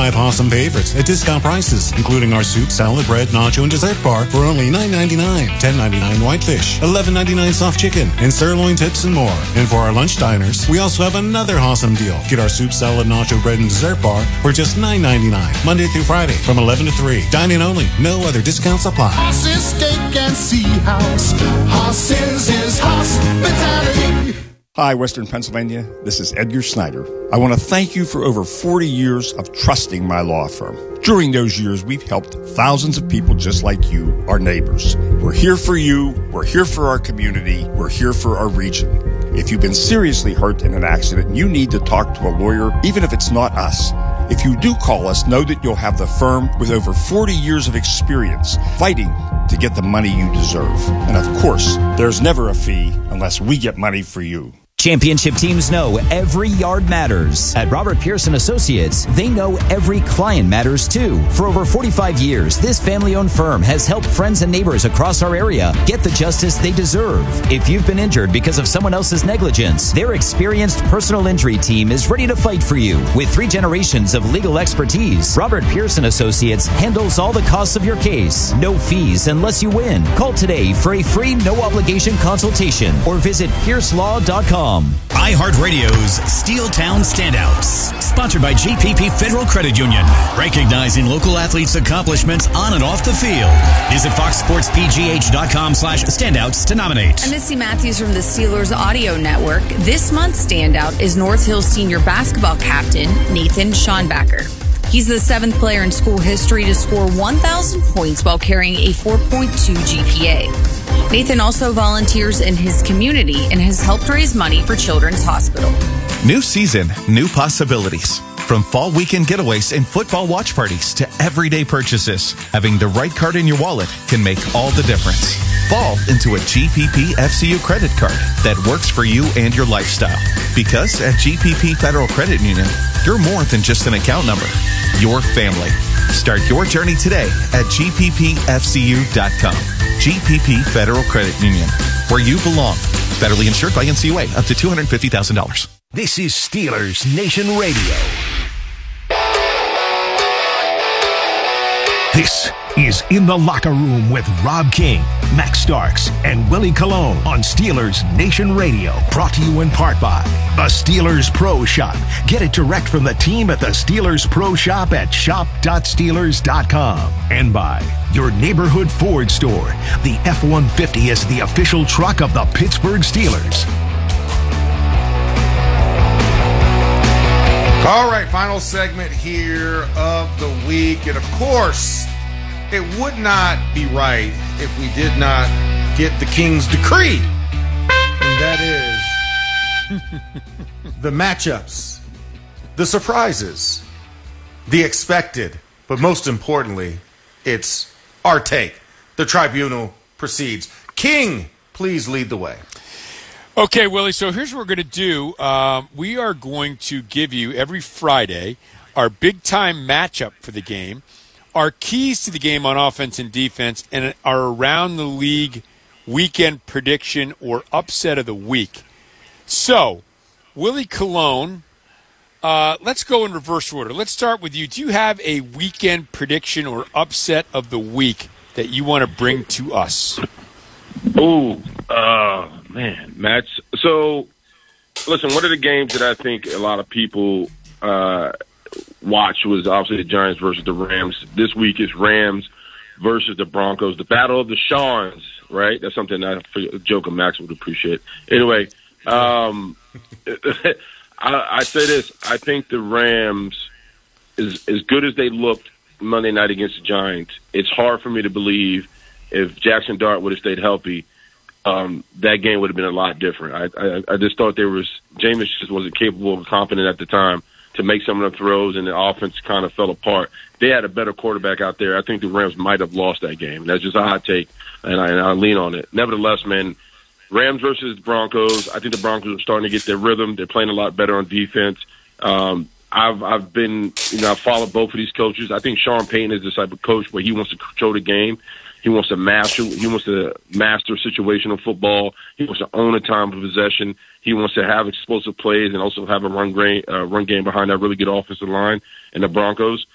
5 awesome favorites at discount prices, including our soup, salad, bread, nacho, and dessert bar for only $9.99, $10.99 whitefish, $11.99 soft chicken, and sirloin tips and more. And for our lunch diners, we also have another awesome deal. Get our soup, salad, nacho, bread, and dessert bar for just $9.99, Monday through Friday from 11 to 3. Dine-in only. No other discounts apply. Horses, steak, and sea house. Horses is hospitality. Hi, Western Pennsylvania. This is Edgar Snyder. I want to thank you for over 40 years of trusting my law firm. During those years, we've helped thousands of people just like you, our neighbors. We're here for you. We're here for our community. We're here for our region. If you've been seriously hurt in an accident, you need to talk to a lawyer, even if it's not us. If you do call us, know that you'll have the firm with over 40 years of experience fighting to get the money you deserve. And of course, there's never a fee unless we get money for you. Championship teams know every yard matters. At Robert Pearson Associates, they know every client matters too. For over 45 years, this family-owned firm has helped friends and neighbors across our area get the justice they deserve. If you've been injured because of someone else's negligence, their experienced personal injury team is ready to fight for you. With 3 generations of legal expertise, Robert Pearson Associates handles all the costs of your case. No fees unless you win. Call today for a free no-obligation consultation or visit piercelaw.com. iHeartRadio's Steeltown Standouts, sponsored by GPP Federal Credit Union, recognizing local athletes' accomplishments on and off the field. Visit foxsportspgh.com/standouts to nominate. I'm Missy Matthews from the Steelers Audio Network. This month's standout is North Hills senior basketball captain Nathan Schonbacher. He's the 7th player in school history to score 1,000 points while carrying a 4.2 GPA. Nathan also volunteers in his community and has helped raise money for Children's Hospital. New season, new possibilities. From fall weekend getaways and football watch parties to everyday purchases, having the right card in your wallet can make all the difference. Fall into a GPP FCU credit card that works for you and your lifestyle. Because at GPP Federal Credit Union, you're more than just an account number. Your family. Start your journey today at gppfcu.com. GPP Federal Credit Union, where you belong. Federally insured by NCUA, up to $250,000. This is Steelers Nation Radio. This is In the Locker Room with Rob King, Max Starks, and Willie Colon on Steelers Nation Radio. Brought to you in part by the Steelers Pro Shop. Get it direct from the team at the Steelers Pro Shop at shop.steelers.com. And by your neighborhood Ford store. The F-150 is the official truck of the Pittsburgh Steelers. All right, final segment here of the week. And of course, it would not be right if we did not get the King's decree. And that is the matchups, the surprises, the expected, but most importantly, it's our take. The tribunal proceeds. King, please lead the way. Okay, Willie, so here's what we're going to do. We are going to give you every Friday our big-time matchup for the game, our keys to the game on offense and defense, and our around-the-league weekend prediction or upset of the week. So, Willie Colon, let's go in reverse order. Let's start with you. Do you have a weekend prediction or upset of the week that you want to bring to us? Man, Matt. So, listen, one of the games that I think a lot of people watch was obviously the Giants versus the Rams. This week is Rams versus the Broncos, the battle of the Shawns, right? That's something a joke of Max would appreciate. Anyway, I say this. I think the Rams, as good as they looked Monday night against the Giants, it's hard for me to believe if Jackson Dart would have stayed healthy, that game would have been a lot different. I just thought Jameis just wasn't capable or confident at the time to make some of the throws, and the offense kind of fell apart. They had a better quarterback out there. I think the Rams might have lost that game. That's just a hot take, and I lean on it. Nevertheless, man, Rams versus Broncos, I think the Broncos are starting to get their rhythm. They're playing a lot better on defense. I've followed both of these coaches. I think Sean Payton is the type of coach where he wants to control the game. He wants to master situational football. He wants to own a time of possession. He wants to have explosive plays and also have a run game behind that really good offensive line and the Broncos.